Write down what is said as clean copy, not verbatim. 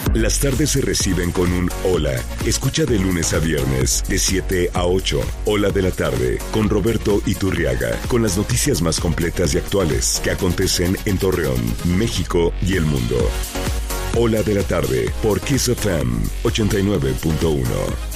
Las tardes se reciben con un hola. Escucha de lunes a viernes, de 7 a 8. Hola de la tarde, con Roberto Iturriaga. Con las noticias más completas y actuales que acontecen en Torreón, México y el mundo. Hola de la tarde, por Kiss FM 89.1.